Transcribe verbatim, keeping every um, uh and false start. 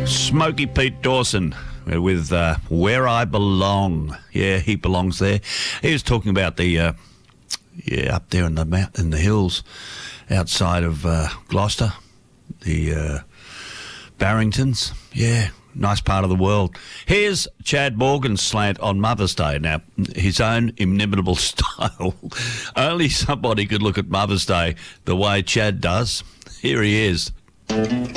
Smoky Pete Dawson with uh, Where I Belong. Yeah, he belongs there. He was talking about the, uh, yeah, up there in the mount, in the hills outside of uh, Gloucester, the uh, Barringtons. Yeah, nice part of the world. Here's Chad Morgan's slant on Mother's Day. Now, his own inimitable style. Only somebody could look at Mother's Day the way Chad does. Here he is.